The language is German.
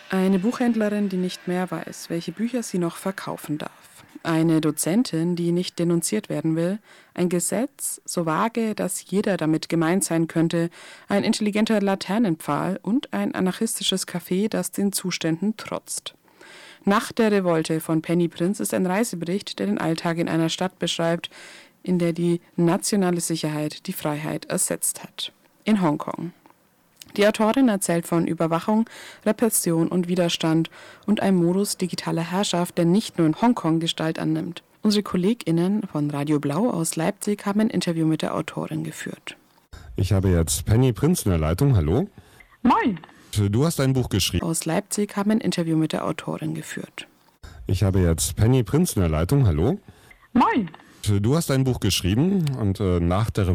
Eine Buchhändlerin, die nicht mehr weiß, welche Bücher sie noch verkaufen darf. Eine Dozentin, die nicht denunziert werden will. Ein Gesetz, so vage, dass jeder damit gemeint sein könnte. Ein intelligenter Laternenpfahl und ein anarchistisches Café, das den Zuständen trotzt. Nach der Revolte von Penny Prinz ist ein Reisebericht, der den Alltag in einer Stadt beschreibt, in der die nationale Sicherheit die Freiheit ersetzt hat. In Hongkong. Die Autorin erzählt von Überwachung, Repression und Widerstand und einem Modus digitaler Herrschaft, der nicht nur in Hongkong Gestalt annimmt. Unsere KollegInnen von Radio Blau aus Leipzig haben ein Interview mit der Autorin geführt. Ich habe jetzt Penny Prinz in der Leitung. Hallo. Moin. Du hast ein Buch geschrieben. Aus Leipzig haben ein Interview mit der Autorin geführt. Ich habe jetzt Penny Prinz in der Leitung. Hallo. Moin. Du hast ein Buch geschrieben und nach der